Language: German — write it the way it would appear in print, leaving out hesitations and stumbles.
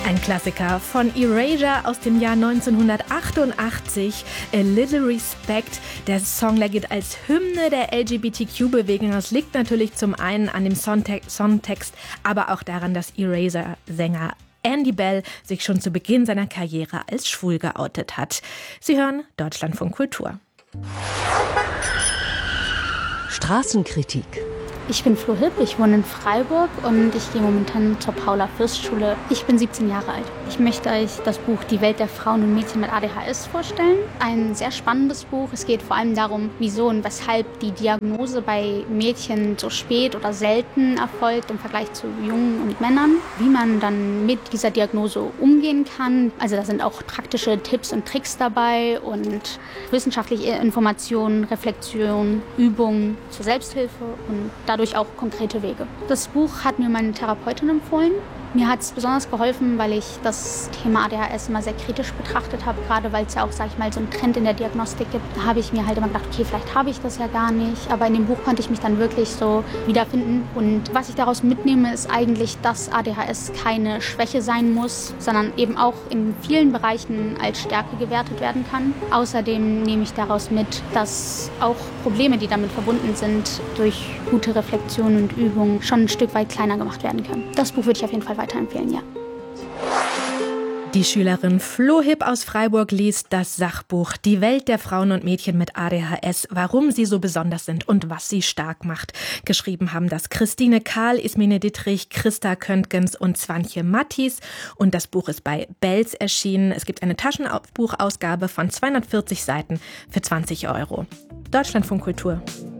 Ein Klassiker von Erasure aus dem Jahr 1988, A Little Respect. Der Song, der gilt als Hymne der LGBTQ-Bewegung. Das liegt natürlich zum einen an dem Songtext, aber auch daran, dass Erasure-Sänger Andy Bell sich schon zu Beginn seiner Karriere als schwul geoutet hat. Sie hören Deutschlandfunk Kultur. Straßenkritik. Ich bin Flo Hipp, ich wohne in Freiburg und ich gehe momentan zur Paula-Fürst-Schule. Ich bin 17 Jahre alt. Ich möchte euch das Buch Die Welt der Frauen und Mädchen mit ADHS vorstellen. Ein sehr spannendes Buch. Es geht vor allem darum, wieso und weshalb die Diagnose bei Mädchen so spät oder selten erfolgt im Vergleich zu Jungen und Männern. Wie man dann mit dieser Diagnose umgehen kann. Also da sind auch praktische Tipps und Tricks dabei und wissenschaftliche Informationen, Reflexion, Übungen zur Selbsthilfe und dadurch auch konkrete Wege. Das Buch hat mir meine Therapeutin empfohlen. Mir hat es besonders geholfen, weil ich das Thema ADHS immer sehr kritisch betrachtet habe, gerade weil es ja auch, sag ich mal, so einen Trend in der Diagnostik gibt. Da habe ich mir halt immer gedacht, okay, vielleicht habe ich das ja gar nicht. Aber in dem Buch konnte ich mich dann wirklich so wiederfinden. Und was ich daraus mitnehme, ist eigentlich, dass ADHS keine Schwäche sein muss, sondern eben auch in vielen Bereichen als Stärke gewertet werden kann. Außerdem nehme ich daraus mit, dass auch Probleme, die damit verbunden sind, durch gute Reflexion und Übung schon ein Stück weit kleiner gemacht werden können. Das Buch würde ich auf jeden Fall weiterempfehlen, ja. Die Schülerin Flo Hipp aus Freiburg liest das Sachbuch Die Welt der Frauen und Mädchen mit ADHS, warum sie so besonders sind und was sie stark macht. Geschrieben haben das Christine Kahl, Ismene Dittrich, Christa Köntgens und Swantje Mattis. Und das Buch ist bei Belz erschienen. Es gibt eine Taschenbuchausgabe von 240 Seiten für 20 €. Deutschlandfunk Kultur.